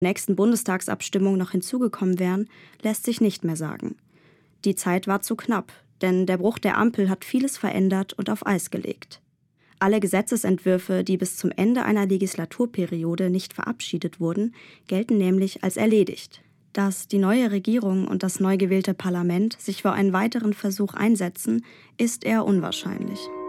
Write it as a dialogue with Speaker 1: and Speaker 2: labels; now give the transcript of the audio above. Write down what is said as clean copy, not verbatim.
Speaker 1: nächsten Bundestagsabstimmung noch hinzugekommen wären, lässt sich nicht mehr sagen. Die Zeit war zu knapp, denn der Bruch der Ampel hat vieles verändert und auf Eis gelegt. Alle Gesetzesentwürfe, die bis zum Ende einer Legislaturperiode nicht verabschiedet wurden, gelten nämlich als erledigt. Dass die neue Regierung und das neu gewählte Parlament sich für einen weiteren Versuch einsetzen, ist eher unwahrscheinlich.